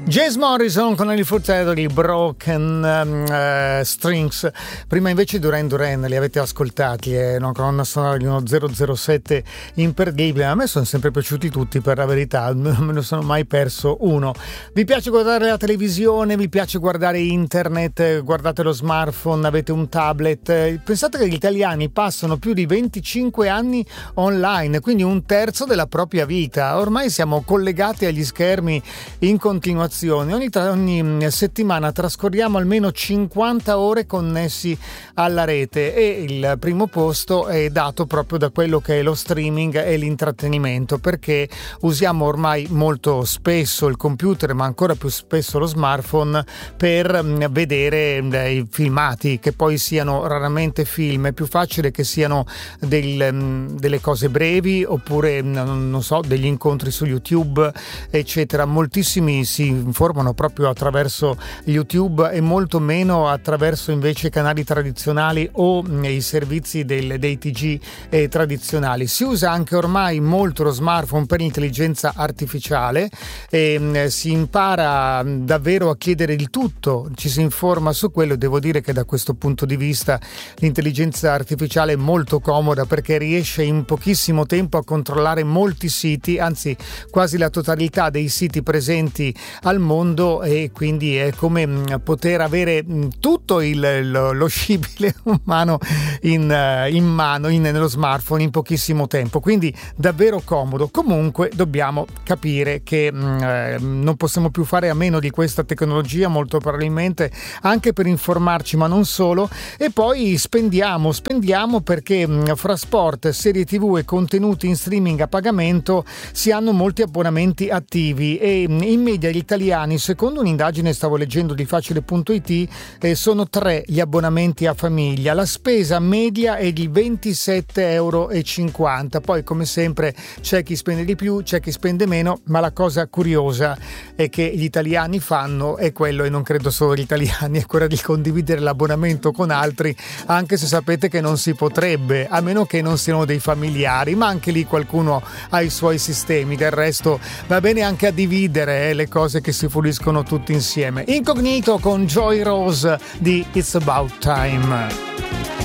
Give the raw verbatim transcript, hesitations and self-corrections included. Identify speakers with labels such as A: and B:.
A: Jess Morrison con il frutteto di Broken um, uh, Strings. Prima invece Duran Duran li avete ascoltati, è una colonna sonora di uno zero zero sette imperdibile. A me sono sempre piaciuti tutti, per la verità, non me ne sono mai perso uno. Vi piace guardare la televisione, vi piace guardare internet, guardate lo smartphone, avete un tablet. Pensate che gli italiani passano più di venticinque anni online, quindi un terzo della propria vita. Ormai siamo collegati agli schermi in continuazione. Ogni, ogni settimana trascorriamo almeno cinquanta ore connessi alla rete e il primo posto è dato proprio da quello che è lo streaming e l'intrattenimento, perché usiamo ormai molto spesso il computer, ma ancora più spesso lo smartphone, per vedere i filmati, che poi siano raramente film. È più facile che siano del, delle cose brevi, oppure non so, degli incontri su YouTube, eccetera. Moltissimi si informano proprio attraverso YouTube e molto meno attraverso invece canali tradizionali o i servizi del, dei T G eh, tradizionali. Si usa anche ormai molto lo smartphone per intelligenza artificiale e eh, si impara davvero a chiedere il tutto, ci si informa su quello. Devo dire che da questo punto di vista l'intelligenza artificiale è molto comoda, perché riesce in pochissimo tempo a controllare molti siti, anzi quasi la totalità dei siti presenti al mondo, e quindi è come poter avere tutto il, lo, lo scibile umano in, in mano, in, nello smartphone, in pochissimo tempo, quindi davvero comodo. Comunque dobbiamo capire che eh, non possiamo più fare a meno di questa tecnologia, molto probabilmente anche per informarci, ma non solo. E poi spendiamo, spendiamo perché fra sport, serie tv e contenuti in streaming a pagamento si hanno molti abbonamenti attivi, e in media gli italiani, secondo un'indagine stavo leggendo di facile punto it, eh, sono tre gli abbonamenti a famiglia. La spesa media è di ventisette euro e cinquanta. Poi, come sempre, c'è chi spende di più, c'è chi spende meno, ma la cosa curiosa è che gli italiani fanno è quello, e non credo solo gli italiani, è quella di condividere l'abbonamento con altri, anche se sapete che non si potrebbe, a meno che non siano dei familiari, ma anche lì qualcuno ha i suoi sistemi. Del resto va bene anche a dividere eh, le cose che si fruiscono tutti insieme. Incognito con Joy Rose di It's About Time.